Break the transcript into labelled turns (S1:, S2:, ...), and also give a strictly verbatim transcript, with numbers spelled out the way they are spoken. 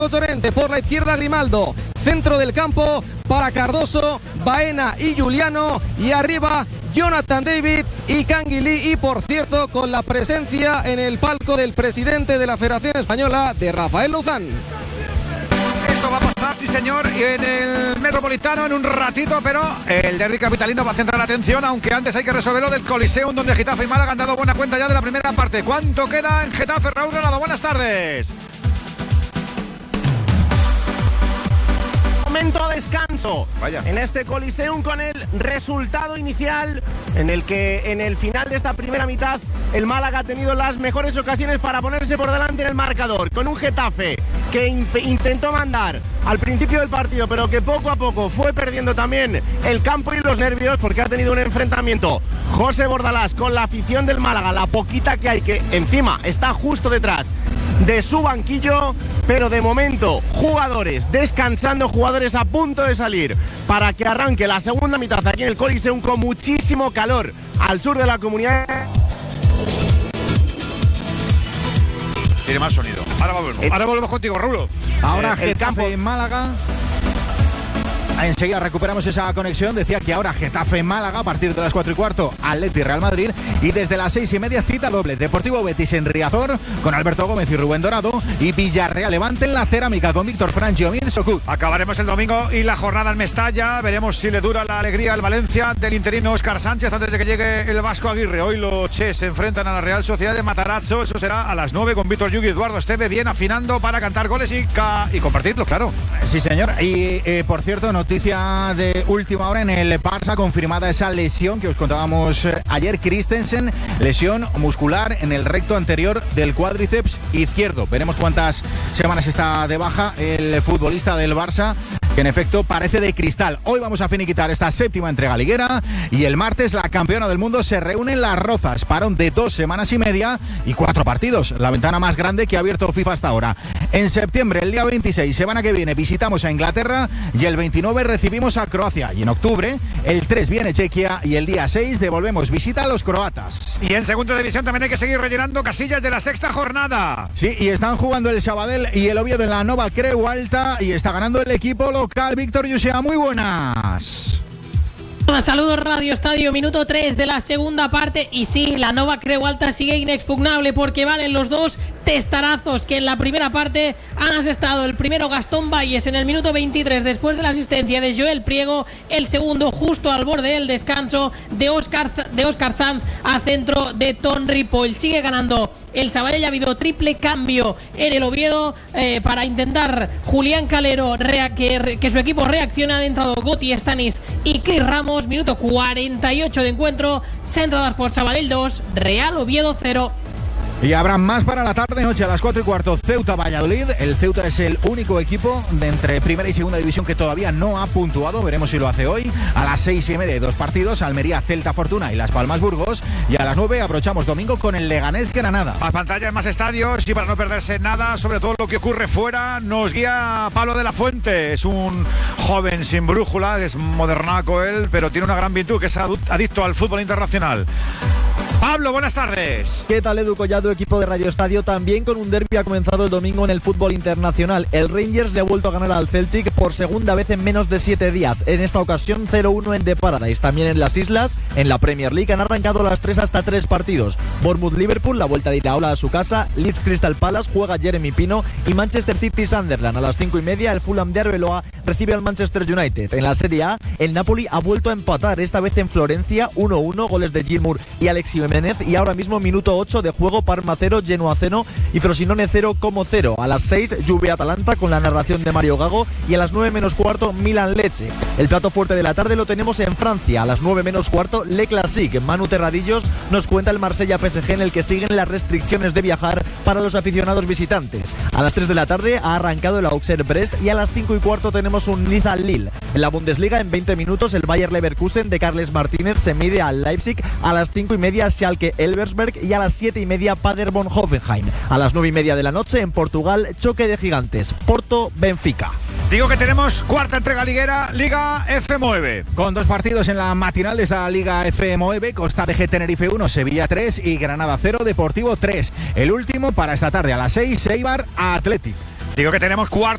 S1: Llorente, por la izquierda Grimaldo, centro del campo para Cardoso, Baena y Juliano, y arriba Jonathan David y Canguilí, y por cierto con la presencia en el palco del presidente de la Federación Española, de Rafael Luzán.
S2: Esto va a pasar, sí señor, en el Metropolitano en un ratito, pero el derbi capitalino va a centrar la atención, aunque antes hay que resolver lo del Coliseum, donde Getafe y Málaga han dado buena cuenta ya de la primera parte. ¿Cuánto queda en Getafe, Raúl Granado? Buenas tardes.
S3: Momento de descanso.
S2: Vaya.
S3: En este Coliseum, con el resultado inicial en el que en el final de esta primera mitad el Málaga ha tenido las mejores ocasiones para ponerse por delante en el marcador, con un Getafe que in- intentó mandar al principio del partido, pero que poco a poco fue perdiendo también el campo y los nervios, porque ha tenido un enfrentamiento José Bordalás con la afición del Málaga, la poquita que hay, que encima está justo detrás de su banquillo, pero de momento jugadores descansando, jugadores a punto de salir para que arranque la segunda mitad aquí en el Coliseum, con muchísimo calor al sur de la comunidad.
S2: Tiene más sonido. Ahora volvemos, Ahora volvemos contigo, Rulo.
S4: Ahora
S3: el
S4: Getafe
S3: campo
S4: en Málaga. Enseguida recuperamos esa conexión. Decía que ahora Getafe en Málaga a partir de las cuatro y cuarto, Atleti Real Madrid, y desde las seis y media cita doble Deportivo Betis en Riazor con Alberto Gómez y Rubén Dorado, y Villarreal Levante en la Cerámica con Víctor Franchi y Omid Sokut.
S2: Acabaremos el domingo y la jornada en Mestalla. Veremos si le dura la alegría al Valencia del interino Óscar Sánchez antes de que llegue el Vasco Aguirre. Hoy los Che se enfrentan a la Real Sociedad de Matarazzo. Eso será a las nueve, con Víctor Yugui y Eduardo Esteve bien afinando para cantar goles y, ca- y compartirlos, claro.
S4: Sí, señor. Y eh, por cierto, noticia de última hora en el Barça, confirmada esa lesión que os contábamos eh, ayer. Christensen, lesión muscular en el recto anterior del cuádriceps izquierdo. Veremos cuántas semanas está de baja el futbolista del Barça, que en efecto parece de cristal. Hoy vamos a finiquitar esta séptima entrega liguera, y el martes la campeona del mundo se reúne en Las Rozas, parón de dos semanas y media y cuatro partidos, la ventana más grande que ha abierto FIFA hasta ahora. En septiembre, el día veintiséis, semana que viene, visitamos a Inglaterra, y el veintinueve recibimos a Croacia, y en octubre, el tres viene Chequia, y el día seis devolvemos visita a los croatas.
S2: Y en segunda división también hay que seguir rellenando casillas de la sexta jornada.
S4: Sí, y están jugando el Sabadell y el Oviedo en la Nova Creu Alta, y está ganando el equipo local. Víctor Yusea, muy buenas.
S5: Saludos, Radio Estadio, minuto tres de la segunda parte, y sí, la Nova Creu Alta sigue inexpugnable, porque valen los dos testarazos que en la primera parte han asestado. El primero, Gastón Valles, en el minuto veintitrés, después de la asistencia de Joel Priego. El segundo, justo al borde del descanso, de Óscar de Óscar Sanz a centro de Ton Ripoll. Sigue ganando el Sabadell. Ha habido triple cambio en el Oviedo eh, para intentar Julián Calero rea- que, que su equipo reaccione. Han entrado Goti Stanis y Cris Ramos. Minuto cuarenta y ocho de encuentro. Centradas por Sabadell dos, Real Oviedo cero.
S4: Y habrá más para la tarde noche a las cuatro y cuarto, Ceuta Valladolid. El Ceuta es el único equipo de entre primera y segunda división que todavía no ha puntuado. Veremos si lo hace hoy. A las seis y media, dos partidos, Almería Celta Fortuna y Las Palmas Burgos. Y a las nueve abrochamos domingo con el Leganés Granada.
S2: Más pantallas, más estadios, y para no perderse nada, sobre todo lo que ocurre fuera, nos guía Pablo de la Fuente. Es un joven sin brújula, es modernaco él, pero tiene una gran virtud, que es adicto al fútbol internacional. Pablo, buenas tardes.
S6: ¿Qué tal, Edu Collado, equipo de Radio Estadio? También con un derbi ha comenzado el domingo en el fútbol internacional. El Rangers le ha vuelto a ganar al Celtic por segunda vez en menos de siete días. En esta ocasión cero uno en The Paradise. También en las Islas, en la Premier League, han arrancado las tres hasta tres partidos. Bournemouth-Liverpool, la vuelta de Iraola a su casa. Leeds Crystal Palace, juega Jeremy Pino. Y Manchester City-Sunderland. A las cinco y media, el Fulham de Arbeloa recibe al Manchester United. En la Serie A, el Napoli ha vuelto a empatar, esta vez en Florencia, uno uno, goles de Gilmour y Alexis Jiménez. Y ahora mismo minuto ocho de juego, Parma cero, Genoa cero y Frosinone cero como cero. A las seis, Juve-Atalanta con la narración de Mario Gago, y a las nueve menos cuarto, Milan-Lecce. El plato fuerte de la tarde lo tenemos en Francia. A las nueve menos cuarto, Le Classique. Manu Terradillos nos cuenta el Marsella-P S G, en el que siguen las restricciones de viajar para los aficionados visitantes. A las tres de la tarde ha arrancado el Auxerre-Brest, y a las cinco y cuarto tenemos un Niza-Lille. En la Bundesliga, en veinte minutos, el Bayer Leverkusen de Carles Martínez se mide al Leipzig. A las cinco y media, Schalke Elversberg, y a las siete y media Paderborn Hoffenheim. A las nueve y media de la noche en Portugal, choque de gigantes, Porto Benfica.
S2: Digo que tenemos cuarta entrega liguera, Liga F nueve.
S4: Con dos partidos en la matinal de esta Liga F nueve, Costa de G Tenerife uno, Sevilla tres y Granada cero, Deportivo tres. El último para esta tarde a las seis, Eibar Athletic.
S2: Digo que tenemos cuarta